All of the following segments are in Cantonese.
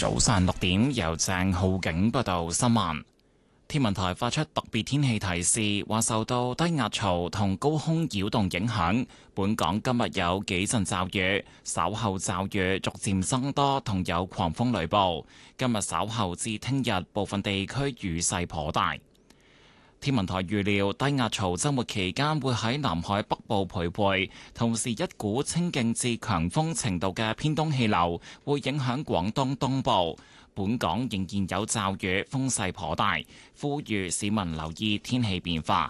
早上6點，由鄭浩景報道新聞。天文台發出特別天氣提示，話受到低壓槽同高空擾動影響，本港今日有幾陣驟雨，稍後驟雨逐漸增多，同有狂風雷暴。今日稍後至聽日部分地區雨勢頗大。天文台預料低壓槽週末期間會喺南海北部徘徊，同時一股清勁至強風程度嘅偏東氣流會影響廣東東部。本港仍然有驟雨，風勢頗大，呼籲市民留意天氣變化。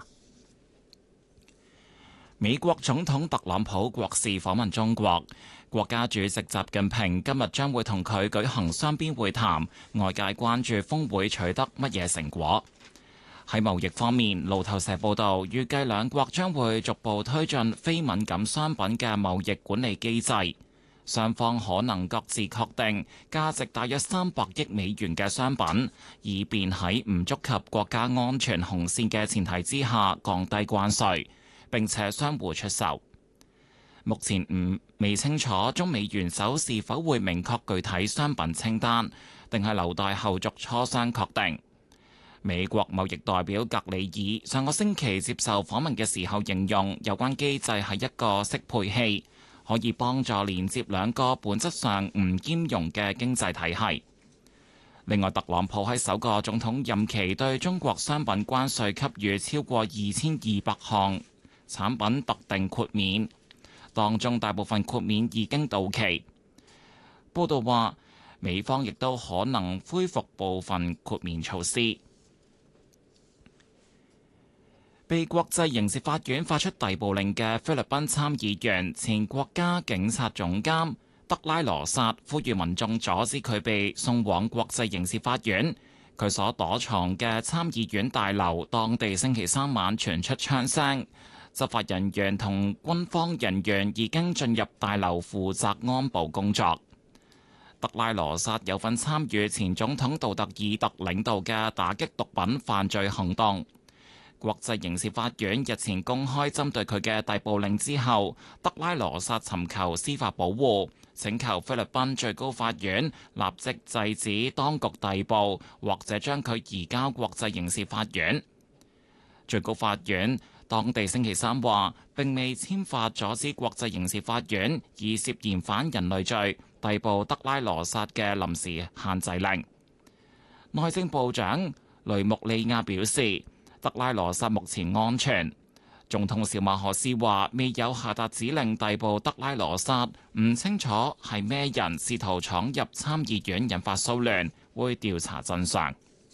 美國總統特朗普國事訪問中國，國家主席習近平今日將會同佢舉行雙邊會談，外界關注峰會取得乜嘢成果。喺貿易方面，路透社報道，預計兩國將會逐步推進非敏感商品嘅貿易管理機制。雙方可能各自確定價值大約300億美元嘅商品，以便喺唔觸及國家安全紅線嘅前提之下降低關稅，並且相互出售。目前未清楚中美元首是否會明確具體商品清單，定係留待後續磋商確定。美國貿易代表格里爾上個星期接受訪問嘅時候形容，有關機制係一個適配器，可以幫助連接兩個本質上唔兼容嘅經濟體系。另外，特朗普喺首個總統任期對中國商品關稅給予超過2200項產品特定豁免，當中大部分豁免已經到期。報道話，美方亦都可能恢復部分豁免措施。被國際刑事法院發出逮捕令嘅菲律賓參議員、前國家警察總監德拉羅薩呼籲民眾阻止佢被送往國際刑事法院。佢所躲藏嘅參議院大樓，當地星期三晚傳出槍聲，執法人員同軍方人員已經進入大樓負責安保工作。德拉羅薩有份參與前總統杜特爾特領導嘅打擊毒品犯罪行動。國際刑事法院日前公開針對佢嘅逮捕令之後，德拉羅薩尋求司法保護，請求菲律賓最高法院立即制止當局逮捕，或者將佢移交國際刑事法院。最高法院當地星期三話，並未簽發阻止國際刑事法院以涉嫌反人類罪逮捕德拉羅薩嘅臨時限制令。內政部長雷穆利亞表示，德拉羅薩目前安全。總統小馬可斯話未有下達指令逮捕德拉羅薩，唔清楚係咩人試圖闖入參議院引發騷亂，會調查真相。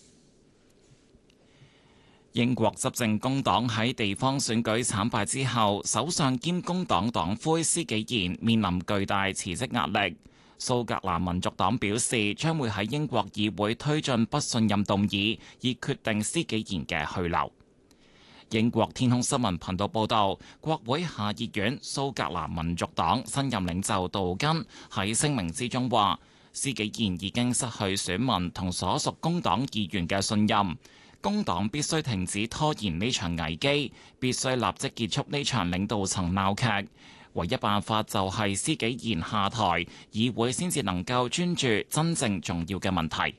英國執政工黨喺地方選舉慘敗之後，首相兼工黨黨魁施紀賢面臨巨大辭職壓力。蘇格蘭民族黨表示將會喺英國議會推進不信任動議，以決定施紀賢嘅去留。英國天空新聞頻道報道，國會下議院蘇格蘭民族黨新任領袖杜根喺聲明之中話，施紀賢已經失去選民同所屬工黨議員嘅信任，工黨必須停止拖延呢場危機，必須立即結束呢場領導層鬧劇。唯一辦法就係施紀賢下台，議會先至能夠專注真正重要嘅問題。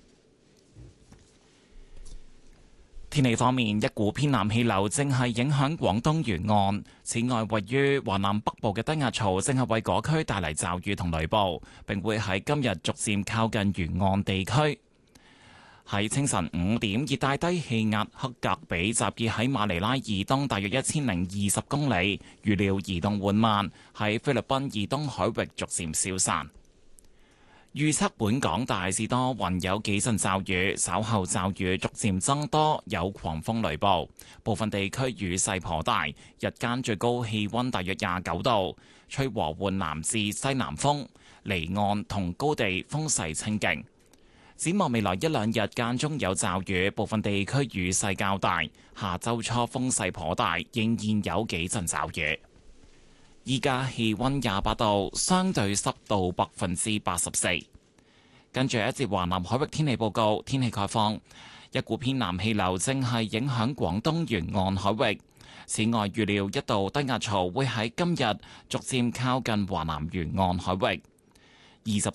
天氣方面，一股偏南氣流正係影響廣東沿岸，此外位於華南北部嘅低壓槽正係為嗰區帶嚟驟雨同雷暴，並會喺今日逐漸靠近沿岸地區。喺清晨5點，熱帶低氣壓克格比集結喺馬尼拉以東大約1020公里，預料移動緩慢，喺菲律賓以東海域逐漸消散。預測本港大致多雲，有幾陣驟雨，稍後驟雨逐漸增多，有狂風雷暴，部分地區雨勢頗大，日間最高氣溫大約29度，吹和緩南至西南風，離岸同高地風勢清勁。展望未來一兩日間中有驟雨，部分地區雨勢較大。下周初風勢頗大，仍然有幾陣驟雨。依家氣溫28度，相對濕度84%。跟住一節華南海域天氣報告，天氣概況，一股偏南氣流正係影響廣東沿岸海域。此外，預料一道低壓槽會喺今日逐漸靠近華南沿岸海域。24